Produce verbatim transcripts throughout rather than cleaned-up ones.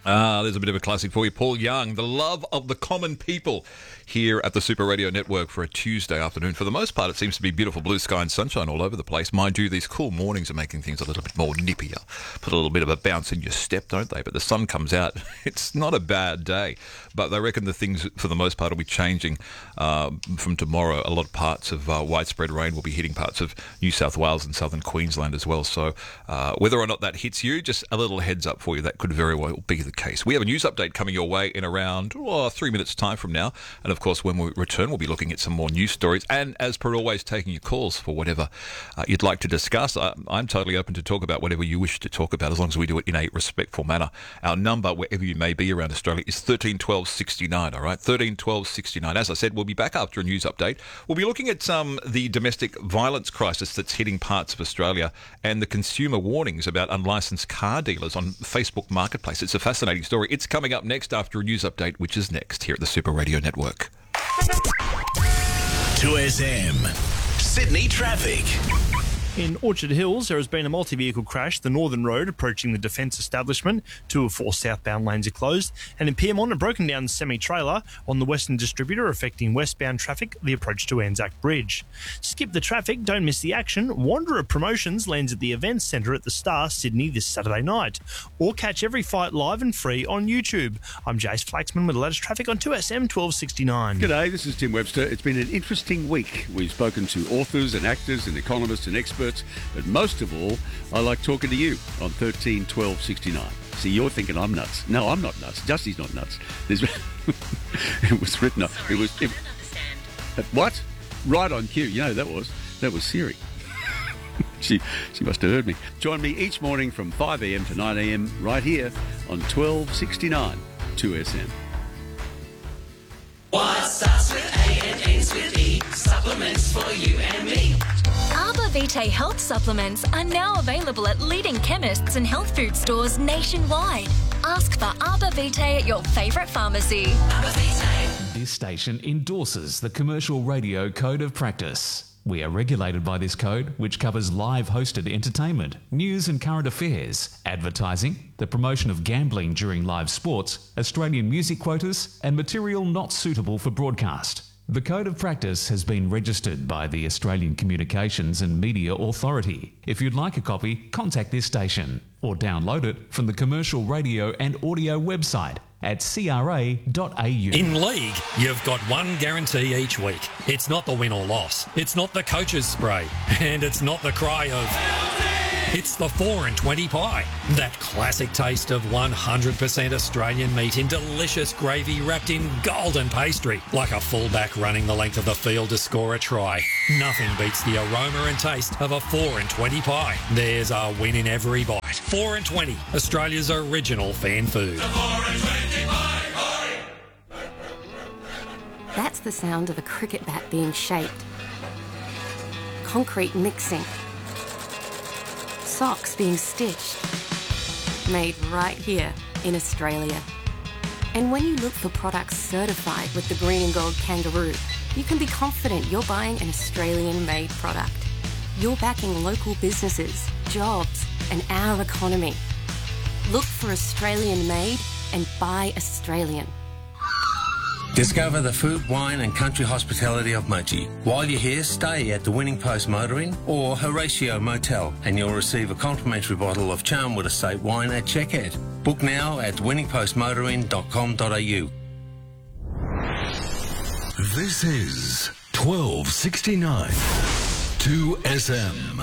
Ah, there's a bit of a classic for you. Paul Young, The Love of the Common People, here at the Super Radio Network for a Tuesday afternoon. For the most part, it seems to be beautiful blue sky and sunshine all over the place. Mind you, these cool mornings are making things a little bit more nippier. Put a little bit of a bounce in your step, don't they? But the sun comes out. It's not a bad day. But they reckon the things, for the most part, will be changing uh, from tomorrow. A lot of parts of uh, widespread rain will be hitting parts of New South Wales and southern Queensland as well. So uh, whether or not that hits you, just a little heads up for you. That could very well be the case. We have a news update coming your way in around oh, three minutes' time from now. And, of course, when we return, we'll be looking at some more news stories. And, as per always, taking your calls for whatever uh, you'd like to discuss. I, I'm totally open to talk about whatever you wish to talk about, as long as we do it in a respectful manner. Our number, wherever you may be around Australia, is thirteen twelve sixty-nine, all right? thirteen twelve sixty-nine. As I said, we'll be back after a news update. We'll be looking at um, the domestic violence crisis that's hitting parts of Australia and the consumer warnings about unlicensed car dealers on Facebook Marketplace. It's a fascinating story. It's coming up next after a news update, which is next here at the Super Radio Network. two S M Sydney traffic. In Orchard Hills, there has been a multi-vehicle crash. The Northern Road approaching the Defence Establishment. Two of four southbound lanes are closed. And in Pyrmont, a broken down semi-trailer on the Western Distributor affecting westbound traffic, the approach to Anzac Bridge. Skip the traffic, don't miss the action. Wanderer Promotions lands at the Events Centre at the Star, Sydney this Saturday night. Or catch every fight live and free on YouTube. I'm Jace Flaxman with the latest traffic on two S M twelve sixty-nine. G'day, this is Tim Webster. It's been an interesting week. We've spoken to authors and actors and economists and experts. But most of all, I like talking to you on thirteen twelve sixty-nine. See, you're thinking I'm nuts. No, I'm not nuts. Justy's not nuts. There's, it was written up. Sorry, it was. I It, don't understand. uh, what? Right on cue. You know that was that was Siri. she she must have heard me. Join me each morning from five a.m. to nine a.m. right here on twelve sixty-nine two S M. What starts with A and ends with E? Supplements for you and me. Arbor Vitae health supplements are now available at leading chemists and health food stores nationwide. Ask for Arbor Vitae at your favourite pharmacy. Arbor Vitae. This station endorses the Commercial Radio Code of Practice. We are regulated by this code, which covers live hosted entertainment, news and current affairs, advertising, the promotion of gambling during live sports, Australian music quotas, and material not suitable for broadcast. The Code of Practice has been registered by the Australian Communications and Media Authority. If you'd like a copy, contact this station or download it from the Commercial Radio and Audio website at c r a dot a u. In League, you've got one guarantee each week. It's not the win or loss. It's not the coach's spray. And it's not the cry of... It's the four and twenty pie. That classic taste of one hundred percent Australian meat in delicious gravy wrapped in golden pastry. Like a fullback running the length of the field to score a try. Nothing beats the aroma and taste of a four and twenty pie. There's a win in every bite. four and twenty, Australia's original fan food. The four and twenty pie, pie. That's the sound of a cricket bat being shaped. Concrete mixing. Socks being stitched. Made right here in Australia. And when you look for products certified with the green and gold kangaroo, you can be confident you're buying an Australian-made product. You're backing local businesses, jobs, and our economy. Look for Australian-made and buy Australian. Discover the food, wine and country hospitality of Mudgee. While you're here, stay at the Winning Post Motoring or Horatio Motel and you'll receive a complimentary bottle of Charnwood Estate wine at checkout. Book now at winning post motoring dot com dot a u. This is twelve sixty-nine two S M.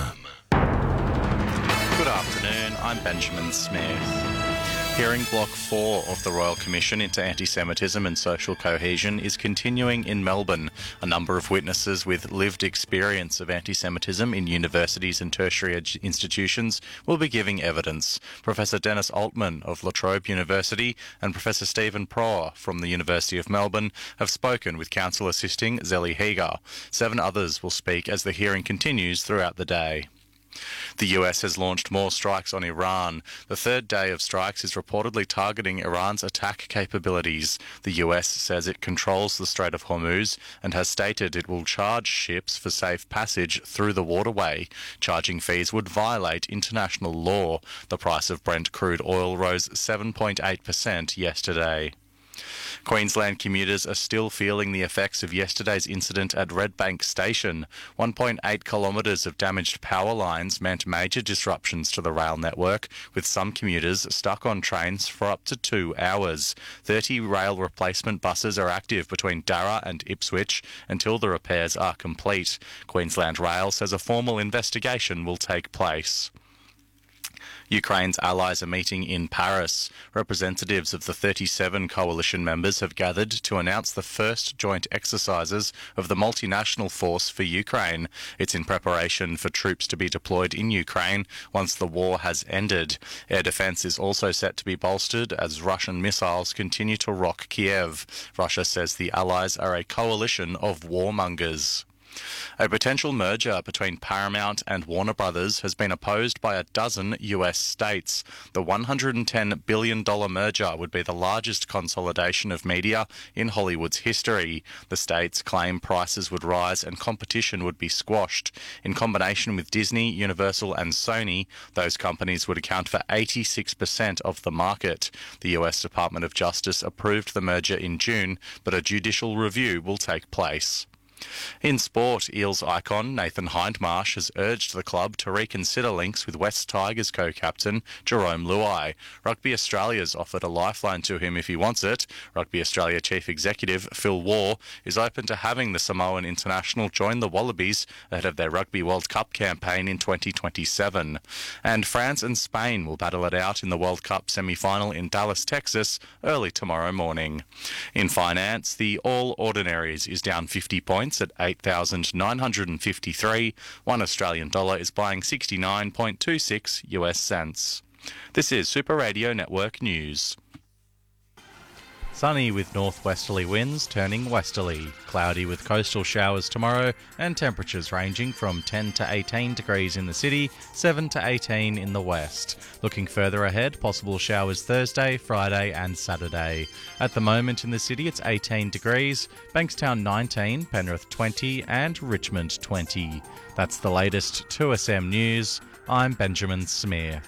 Good afternoon, I'm Benjamin Smith. Hearing Block four of the Royal Commission into Anti-Semitism and Social Cohesion is continuing in Melbourne. A number of witnesses with lived experience of anti-Semitism in universities and tertiary ed- institutions will be giving evidence. Professor Dennis Altman of La Trobe University and Professor Stephen Prower from the University of Melbourne have spoken with counsel assisting Zelly Heger. Seven others will speak as the hearing continues throughout the day. The U S has launched more strikes on Iran. The third day of strikes is reportedly targeting Iran's attack capabilities. The U S says it controls the Strait of Hormuz and has stated it will charge ships for safe passage through the waterway. Charging fees would violate international law. The price of Brent crude oil rose seven point eight percent yesterday. Queensland commuters are still feeling the effects of yesterday's incident at Redbank Station. one point eight kilometres of damaged power lines meant major disruptions to the rail network, with some commuters stuck on trains for up to two hours. thirty rail replacement buses are active between Darra and Ipswich until the repairs are complete. Queensland Rail says a formal investigation will take place. Ukraine's allies are meeting in Paris. Representatives of the thirty-seven coalition members have gathered to announce the first joint exercises of the multinational force for Ukraine. It's in preparation for troops to be deployed in Ukraine once the war has ended. Air defence is also set to be bolstered as Russian missiles continue to rock Kiev. Russia says the allies are a coalition of warmongers. A potential merger between Paramount and Warner Brothers has been opposed by a dozen U S states. The one hundred ten billion dollars merger would be the largest consolidation of media in Hollywood's history. The states claim prices would rise and competition would be squashed. In combination with Disney, Universal and Sony, those companies would account for eighty-six percent of the market. The U S Department of Justice approved the merger in June, but a judicial review will take place. In sport, Eels icon Nathan Hindmarsh has urged the club to reconsider links with West Tigers co-captain Jerome Luai. Rugby Australia's offered a lifeline to him if he wants it. Rugby Australia Chief Executive Phil Waugh is open to having the Samoan international join the Wallabies ahead of their Rugby World Cup campaign in twenty twenty-seven. And France and Spain will battle it out in the World Cup semi-final in Dallas, Texas, early tomorrow morning. In finance, the All Ordinaries is down fifty points at eight thousand nine hundred fifty-three. One Australian dollar is buying sixty-nine point two six U S cents. This is Super Radio Network News. Sunny with northwesterly winds turning westerly. Cloudy with coastal showers tomorrow and temperatures ranging from ten to eighteen degrees in the city, seven to eighteen in the west. Looking further ahead, possible showers Thursday, Friday and Saturday. At the moment in the city it's eighteen degrees, Bankstown nineteen, Penrith twenty and Richmond twenty. That's the latest two S M News. I'm Benjamin Smear.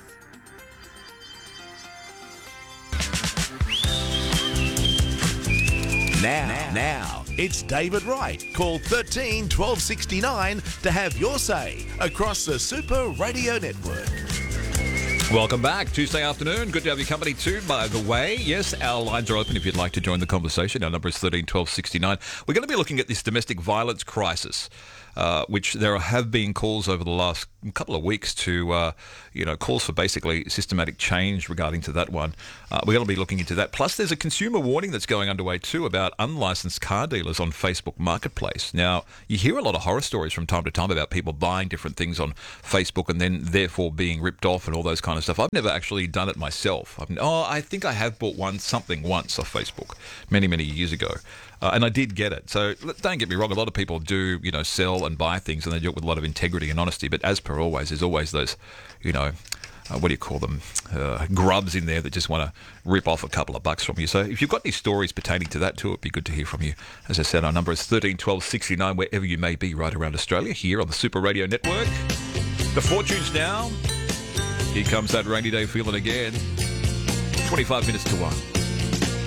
Now, now, it's David Wright. Call thirteen twelve sixty-nine to have your say across the Super Radio Network. Welcome back. Tuesday afternoon. Good to have your company too, by the way. Yes, our lines are open if you'd like to join the conversation. Our number is thirteen twelve sixty-nine. We're going to be looking at this domestic violence crisis, uh, which there have been calls over the last couple of weeks to, uh, you know, calls for basically systematic change regarding to that one. Uh, we're going to be looking into that. Plus, there's a consumer warning that's going underway too about unlicensed car dealers on Facebook Marketplace. Now, you hear a lot of horror stories from time to time about people buying different things on Facebook and then therefore being ripped off and all those kind of stuff. I've never actually done it myself. I've, oh, I think I have bought one something once off Facebook many, many years ago. Uh, and I did get it. So don't get me wrong. A lot of people do, you know, sell and buy things and they do it with a lot of integrity and honesty. But as per always, there's always those, you know, uh, what do you call them, uh, grubs in there that just want to rip off a couple of bucks from you. So if you've got any stories pertaining to that too, it'd be good to hear from you. As I said, our number is thirteen twelve sixty-nine, wherever you may be right around Australia, here on the Super Radio Network. The fortunes now. Here comes that rainy day feeling again. twenty-five minutes to one.